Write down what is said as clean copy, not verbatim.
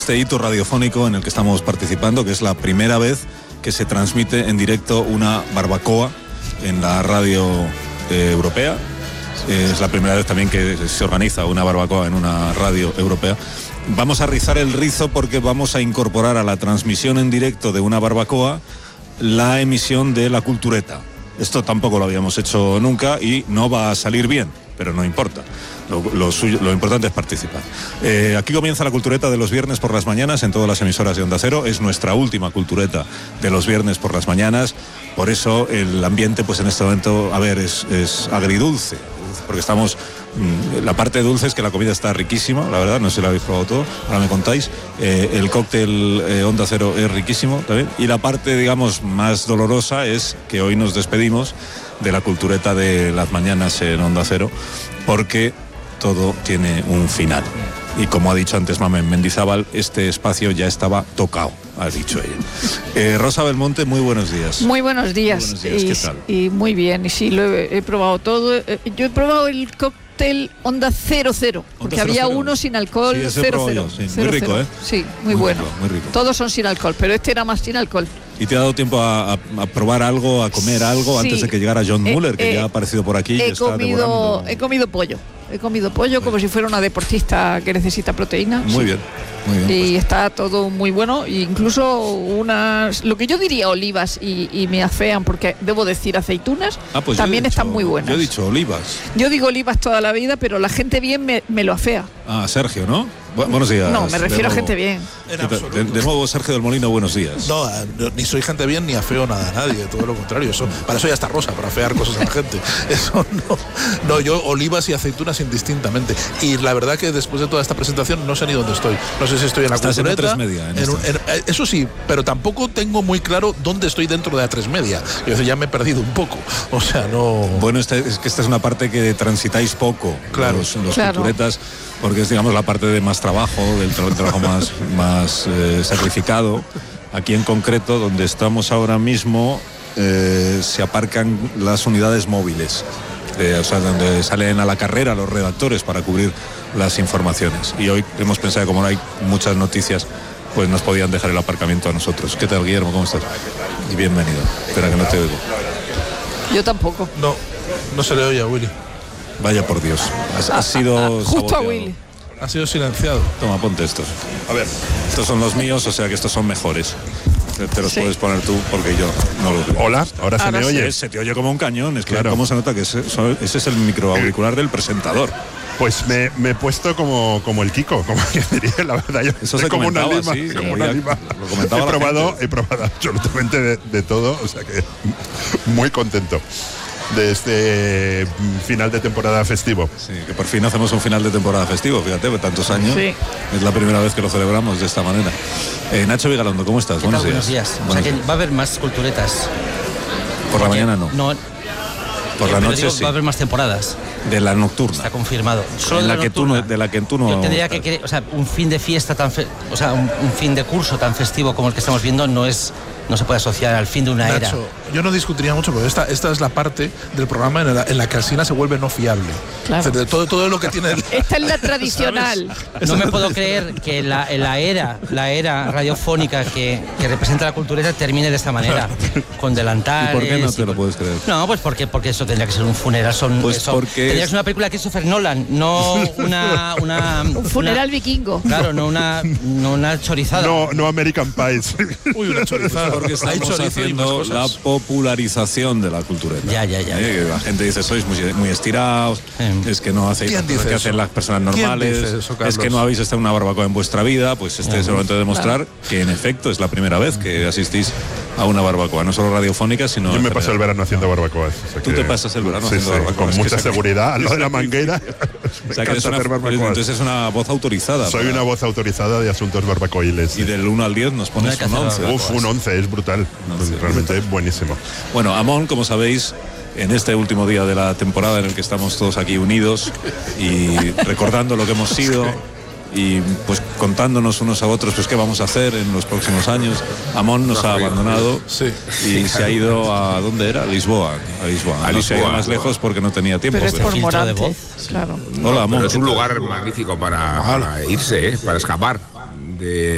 Este hito radiofónico en el que estamos participando, que es la primera vez que se transmite en directo una barbacoa en la radio europea. Es la primera vez también que se organiza una barbacoa en una radio europea. Vamos a rizar el rizo porque vamos a incorporar a la transmisión en directo de una barbacoa la emisión de La Cultureta. Esto tampoco lo habíamos hecho nunca y no va a salir bien, pero no importa. Lo importante es participar. Aquí comienza La Cultureta de los viernes por las mañanas en todas las emisoras de Onda Cero. Es nuestra última Cultureta de los viernes por las mañanas. Por eso el ambiente, pues en este momento, es agridulce. Porque estamos... la parte dulce es que la comida está riquísima, la verdad, no sé si la habéis probado todo, ahora me contáis. El cóctel Onda Cero es riquísimo también. Y la parte, digamos, más dolorosa es que hoy nos despedimos de La Cultureta de las mañanas en Onda Cero, porque todo tiene un final. Y como ha dicho antes Mamen Mendizábal, este espacio ya estaba tocado, ha dicho ella. Rosa Belmonte, muy buenos días. Muy buenos días. Muy buenos días. ¿Qué tal? Y muy bien, y sí, lo he probado todo. Yo he probado el cóctel Onda 00, porque Onda había 00. uno sin alcohol, Sí, ese 00. sí. Muy rico, ¿eh? Sí, muy bueno. Muy rico. Todos son sin alcohol, pero este era más sin alcohol. ¿Y te ha dado tiempo a probar algo, a comer algo, Sí. antes de que llegara John Muller, que ya ha aparecido por aquí y está devorando? He comido pollo. He comido pollo como si fuera una deportista que necesita proteína. Muy bien. Y está todo muy bueno, incluso lo que yo diría olivas y me afean, porque debo decir aceitunas, Pues también están muy buenas. Yo he dicho olivas. Yo digo olivas toda la vida, pero la gente bien me lo afea. Sergio, ¿no? Buenos días. No, me refiero a gente bien. De nuevo, Sergio del Molino, buenos días. No, ni soy gente bien ni afeo nada a nadie, todo lo contrario. Para eso ya está Rosa, para afear cosas a la gente. Eso no, yo olivas y aceitunas indistintamente. Y la verdad que después de toda esta presentación no sé ni dónde estoy. No sé si estoy en La Cultureta. En A3 Media. Eso sí, pero tampoco tengo muy claro dónde estoy dentro de A3 Media. Yo ya me he perdido un poco. O sea, no... Bueno, es que esta es una parte que transitáis poco. Claro. Los culturetas, porque es, digamos, la parte de más trabajo, del trabajo más sacrificado. Aquí en concreto, donde estamos ahora mismo, se aparcan las unidades móviles. Donde salen a la carrera los redactores para cubrir las informaciones. Y hoy hemos pensado que como no hay muchas noticias, pues nos podían dejar el aparcamiento a nosotros. ¿Qué tal, Guillermo? ¿Cómo estás? Y bienvenido. Espera que no te oigo. Yo tampoco. No se le oye a Willy. Vaya por Dios. Ha sido justo saboteado. a Willy. Ha sido silenciado. Toma, ponte estos. A ver, estos son los míos, o sea que estos son mejores. Te los puedes poner tú porque yo no los veo. Hola, ahora se me oye. Se te oye como un cañón. Es que Claro. cómo se nota que ese es el microauricular del presentador. Pues me he puesto como el Kiko, como que diría, la verdad. Yo Eso soy se como una comentaba, lima, sí, como una lima. lo comentaba la gente. He probado absolutamente de todo, o sea que muy contento de este final de temporada festivo. Sí, que por fin hacemos un final de temporada festivo, fíjate, de tantos años. Sí. Es la primera vez que lo celebramos de esta manera. Nacho Vigalondo, ¿cómo estás? Buenos días. Buenos días. O sea que va a haber más culturetas. Por la mañana no. No. Por la pero noche digo, sí. va a haber más temporadas. De la nocturna. Está confirmado. Solo En de la la que tú nocturna. no, de la que tú no. Yo tendría que o sea, un fin de fiesta un fin de curso tan festivo como el que estamos viendo no se puede asociar al fin de una era. Nacho, yo no discutiría mucho, pero esta es la parte del programa en la que Alsina se vuelve no fiable. Claro. O sea, todo lo que tiene... Esta es la tradicional. No me puedo creer que la era radiofónica que representa la cultureta termine de esta manera, con delantales. ¿Y por qué no te lo puedes creer? No, pues porque eso tendría que ser un funeral. Tendría que ser una película de Christopher Nolan, no Un funeral vikingo. Claro, no una chorizada. No American Pies. Uy, una chorizada. Porque Hay estamos chorizo y haciendo más la cosas. popularización de la cultureta. Ya. Que la gente dice, sois muy estirados, es que no hacéis ¿Quién las cosas dice que eso? hacen las personas ¿Quién normales, dice eso, es Carlos? que no habéis estado en una barbacoa en vuestra vida. Pues este es el momento de demostrar que en efecto es la primera vez que asistís a una barbacoa, no solo radiofónica, sino... Yo me en paso el general. verano haciendo barbacoas. O sea Tú que- te pasas el verano Sí, haciendo barbacoas. con Es que mucha se- seguridad, al lado de la manguera. O sea, que eres entonces es una voz autorizada. Soy una voz autorizada de asuntos barbacoiles. Y del 1 al 10 nos pones No hay un que hacer 11. Un 11, es brutal. Realmente buenísimo. Bueno, Amón, como sabéis, en este último día de la temporada en el que estamos todos aquí unidos y recordando lo que hemos sido y pues contándonos unos a otros pues qué vamos a hacer en los próximos años. Amón nos ha abandonado y se ha ido a ¿dónde era? A Lisboa. No se ha ido más lejos porque no tenía tiempo. Pero es por filtro de Morante. voz. Claro. Hola, Amón. Pero es un lugar magnífico para irse, para escapar de